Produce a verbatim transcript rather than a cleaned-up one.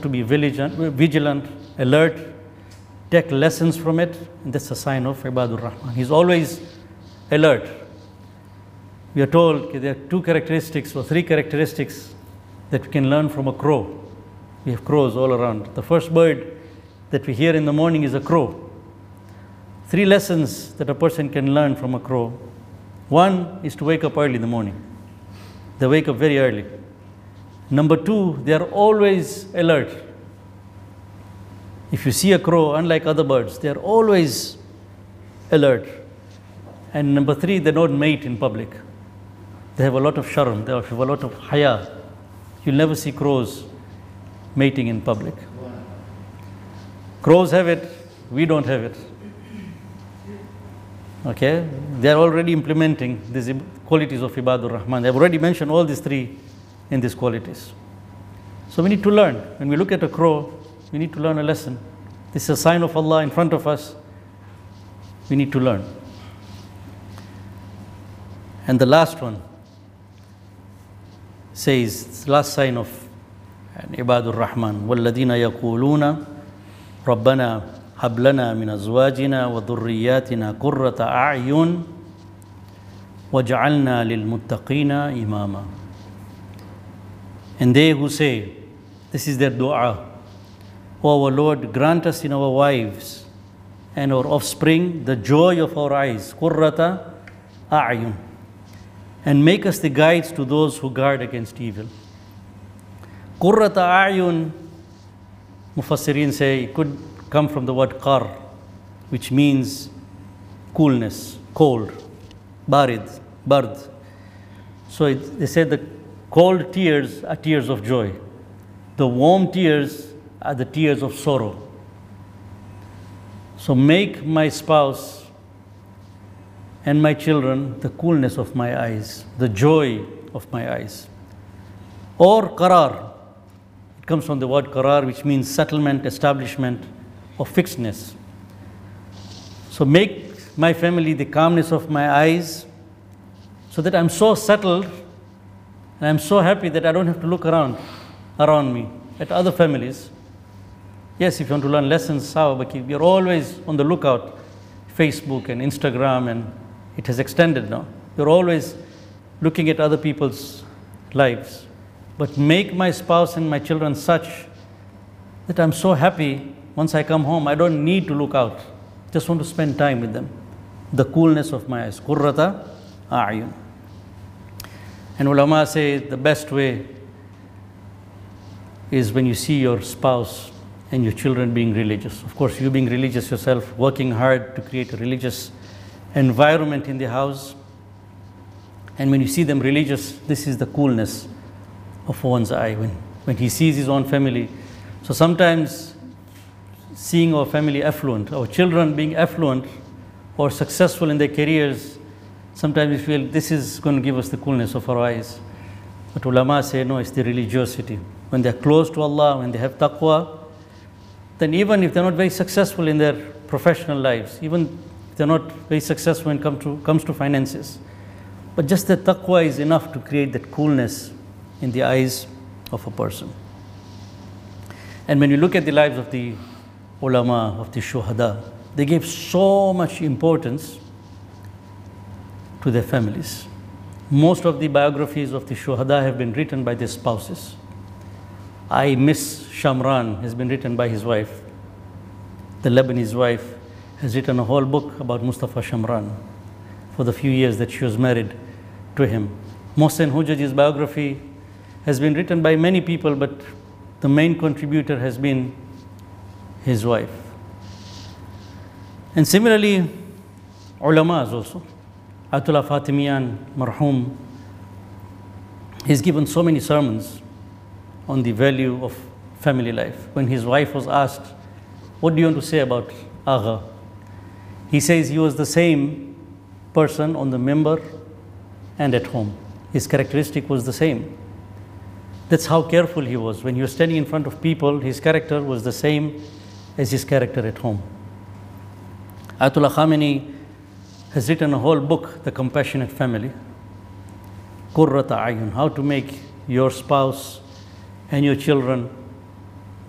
have to be vigilant, vigilant, alert, take lessons from it, and that's a sign of Ibadur Rahman. He's always alert. We are told okay, there are two characteristics or three characteristics that we can learn from a crow. We have crows all around. The first bird that we hear in the morning is a crow. Three lessons that a person can learn from a crow. One is to wake up early in the morning. They wake up very early. Number two, they are always alert. If you see a crow, unlike other birds, they are always alert. And number three, they don't mate in public. They have a lot of sharm, they have a lot of haya. You'll never see crows mating in public. Crows have it, we don't have it. Okay, they are already implementing these qualities of Ibadur Rahman. I've already mentioned all these three in these qualities. So we need to learn. When we look at a crow, we need to learn a lesson. This is a sign of Allah in front of us. We need to learn. And the last one says, last sign of Ibadur Rahman, وَالَّذِينَ يَقُولُونَ رَبَّنَا هَبْ لَنَا مِنْ أَزْوَاجِنَا وَذُرِّيَّاتِنَا قُرَّةَ أَعْيُنٍ وَجَعَلْنَا لِلْمُتَّقِينَ إِمَامًا. And they who say, this is their dua, O our Lord, grant us in our wives and our offspring the joy of our eyes, قُرَّةَ أَعْيُنٍ, and make us the guides to those who guard against evil. قُرَّةَ أَعْيُنٍ, Mufassirin say, it could come from the word qar, which means coolness, cold, barid, bard. So it, they said the cold tears are tears of joy. The warm tears are the tears of sorrow. So make my spouse and my children the coolness of my eyes, the joy of my eyes. Or qarar, it comes from the word qarar, which means settlement, establishment, or fixedness. So make my family the calmness of my eyes, so that I'm so settled and I'm so happy that I don't have to look around around me at other families. Yes, if you want to learn lessons, how, but you're always on the lookout. Facebook and Instagram, and it has extended now. You're always looking at other people's lives. But make my spouse and my children such that I'm so happy once I come home, I don't need to look out. Just want to spend time with them. The coolness of my eyes. Qurrata a'yun. And ulama say the best way is when you see your spouse and your children being religious. Of course, you being religious yourself, working hard to create a religious environment in the house. And when you see them religious, this is the coolness of one's eye when, when he sees his own family. So sometimes seeing our family affluent, our children being affluent or successful in their careers, sometimes we feel this is going to give us the coolness of our eyes. But ulama say, no, it's the religiosity. When they're close to Allah, when they have taqwa, then even if they're not very successful in their professional lives, even if they're not very successful when it come to, comes to finances, but just the taqwa is enough to create that coolness in the eyes of a person. And when you look at the lives of the ulama, of the shuhada, they gave so much importance to their families. Most of the biographies of the shuhada have been written by their spouses. I Miss Shamran has been written by his wife. The Lebanese wife has written a whole book about Mustafa Shamran for the few years that she was married to him. Mohsen Hujaj's biography has been written by many people, but the main contributor has been his wife. And similarly, ulamas also. Ayatollah Fatimiyan, marhum, he's given so many sermons on the value of family life. When his wife was asked, what do you want to say about Agha? He says he was the same person on the minbar and at home. His characteristic was the same. That's how careful he was. When he was standing in front of people, his character was the same as his character at home. Ayatollah Khamenei has written a whole book, The Compassionate Family. Qurrata Ayun, how to make your spouse and your children